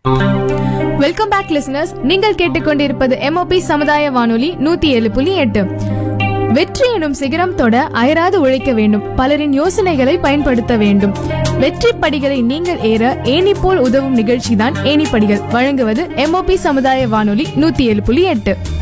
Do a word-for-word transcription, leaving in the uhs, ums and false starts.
Welcome back listeners. நீங்கள் கேட்டுக்கொண்டிருப்பது MOP சமுதாய வானொலி நூத்தி ஏழு புள்ளி எட்டு. வெற்றி எனும் சிகரம் தொட அயராது உழைக்க வேண்டும். பலரின் யோசனைகளை பயன்படுத்த வேண்டும். வெற்றி படிகளை நீங்கள் ஏற ஏணி போல் உதவும் நிகழ்ச்சி தான் ஏணிப்படிகள். வழங்குவது எம்ஓபி சமுதாய வானொலி நூத்தி ஏழு புள்ளி எட்டு.